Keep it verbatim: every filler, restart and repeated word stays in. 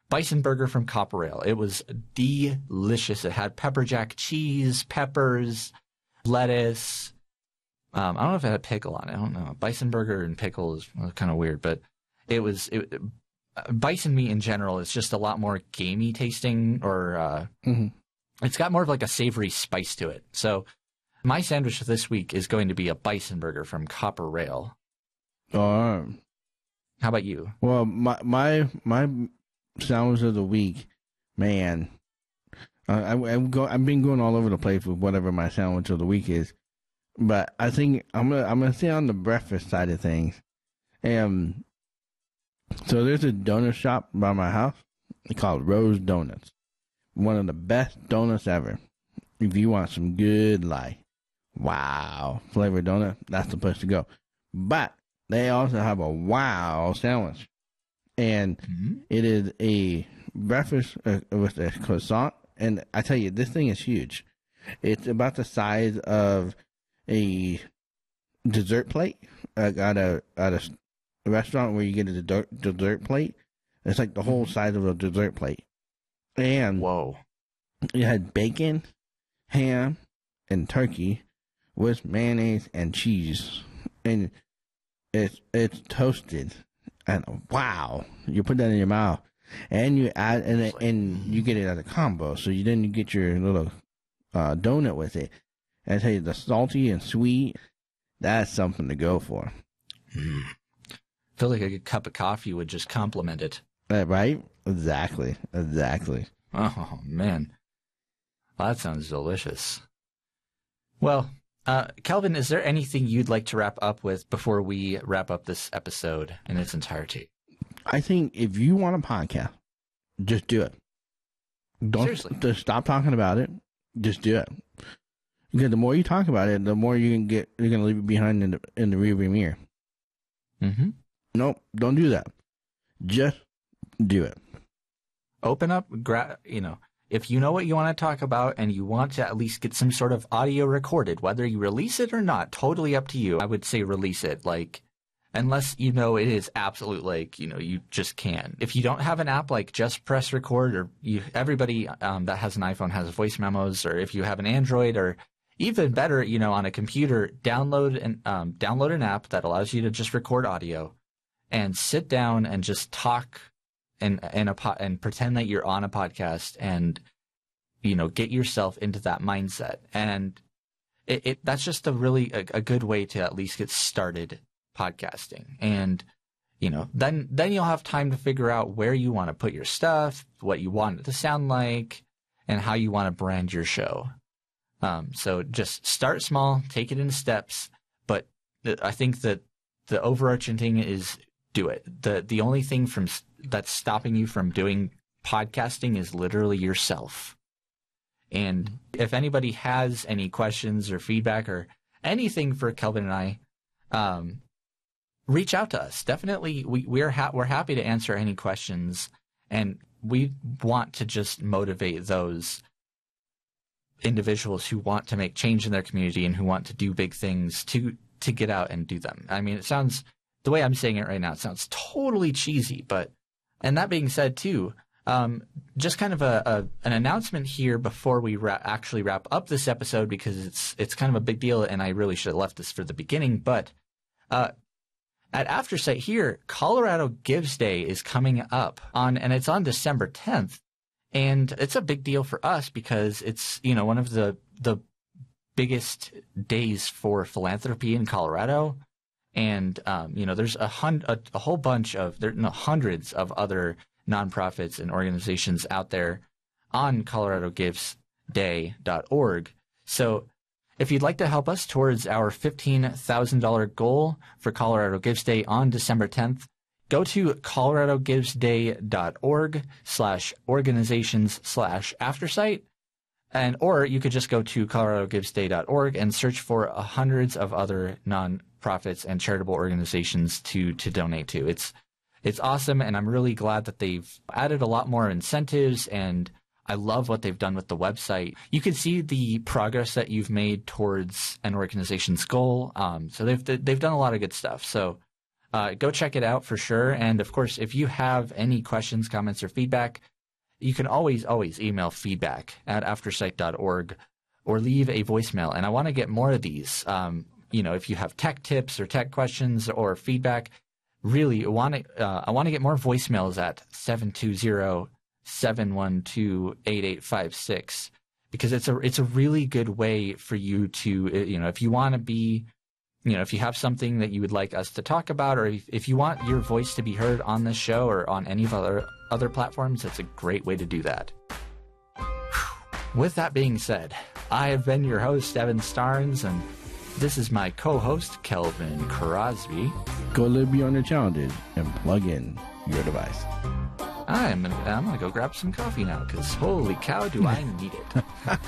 bison burger from Copper Ale. It was delicious. It had pepper jack cheese, peppers, lettuce. Um, I don't know if it had pickle on it. I don't know. Bison burger and pickle is kind of weird, but it was it, bison meat in general is just a lot more gamey tasting, or uh, mm-hmm. it's got more of like a savory spice to it. So my sandwich this week is going to be a bison burger from Copper Ale. Uh, How about you? Well, my my my sandwich of the week, man. Uh, I, I'm go. I've been going all over the place with whatever my sandwich of the week is, but I think I'm gonna I'm gonna stay on the breakfast side of things. And so there's a donut shop by my house called Rose Donuts. One of the best donuts ever. If you want some good, like, wow flavored donut, that's the place to go. But they also have a wow sandwich. And mm-hmm. it is a breakfast uh, with a croissant. And I tell you, this thing is huge. It's about the size of a dessert plate uh, at a at a restaurant where you get a dessert, dessert plate. It's like the whole size of a dessert plate. And whoa, it had bacon, ham, and turkey with mayonnaise and cheese. And it's it's toasted. And wow, you put that in your mouth. And you add and and you get it as a combo. So you then you get your little uh, donut with it. And I tell you, the salty and sweet, that's something to go for. Mm. I feel like a good cup of coffee would just complement it. Uh, right? Exactly. Exactly. Oh, man. Well, that sounds delicious. Well, uh, Kelvin, is there anything you'd like to wrap up with before we wrap up this episode in its entirety? I think if you want a podcast, just do it. Don't Seriously. Just stop talking about it. Just do it. Because the more you talk about it, the more you can get. You're gonna leave it behind in the in the rearview mirror. Mm-hmm. Nope, don't do that. Just do it. Open up. Gra- you know, if you know what you want to talk about and you want to at least get some sort of audio recorded, whether you release it or not, totally up to you. I would say release it. Like. Unless, you know, it is absolute, like, you know, you just can. If you don't have an app, like, just press record, or you, everybody um, that has an iPhone has voice memos, or if you have an Android, or even better, you know, on a computer, download an, um, download an app that allows you to just record audio and sit down and just talk and, and, a po- and pretend that you're on a podcast and, you know, get yourself into that mindset. And it, it that's just a really a, a good way to at least get started podcasting. And, you know, then then you'll have time to figure out where you want to put your stuff, what you want it to sound like, and how you want to brand your show. Um, so just start small, take it in steps. But th- I think that the overarching thing is do it. The the only thing from that's stopping you from doing podcasting is literally yourself. And if anybody has any questions or feedback or anything for Kelvin and I, um, reach out to us. Definitely, we we're ha- we're happy to answer any questions, and we want to just motivate those individuals who want to make change in their community and who want to do big things to to get out and do them. I mean, it sounds the way I'm saying it right now, it sounds totally cheesy, but and that being said, too, um, just kind of a, a an announcement here before we ra- actually wrap up this episode, because it's it's kind of a big deal, and I really should have left this for the beginning, but. Uh, At AfterSight here, Colorado Gives Day is coming up on, and it's on December tenth, and it's a big deal for us because it's, you know, one of the the biggest days for philanthropy in Colorado, and um, you know, there's a, hun- a a whole bunch of there no, hundreds of other nonprofits and organizations out there on Colorado Gives Day dot org. So. If you'd like to help us towards our fifteen thousand dollars goal for Colorado Gives Day on December tenth, go to colorado gives day dot org slash organizations slash aftersight, and or you could just go to colorado gives day dot org and search for uh, hundreds of other nonprofits and charitable organizations to to donate to. It's it's awesome, and I'm really glad that they've added a lot more incentives, and I love what they've done with the website. You can see the progress that you've made towards an organization's goal. Um, so they've they've done a lot of good stuff. So uh, go check it out for sure. And of course, if you have any questions, comments, or feedback, you can always, always email feedback at aftersight dot org or leave a voicemail. And I want to get more of these. Um, you know, if you have tech tips or tech questions or feedback, really want to, uh, I want to get more voicemails at seven two zero, seven one two, eight eight five six, because it's a, it's a really good way for you to, you know, if you want to be, you know, if you have something that you would like us to talk about, or if, if you want your voice to be heard on this show or on any of other other platforms, that's a great way to do that. With that being said, I have been your host, Evan Starnes, and this is my co-host, Kelvin Crosby. Go live beyond your challenges and plug in your device. I'm, I'm going to go grab some coffee now, because holy cow, do I need it.